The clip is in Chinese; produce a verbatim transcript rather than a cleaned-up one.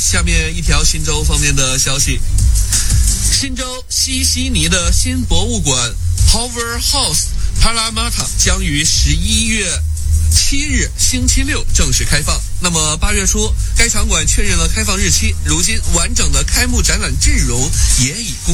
下面一条新州方面的消息，新州西悉尼的新博物馆 Powerhouse Parramatta 将于十一月七日星期六正式开放。那么八月初，该场馆确认了开放日期，如今完整的开幕展览阵容也已公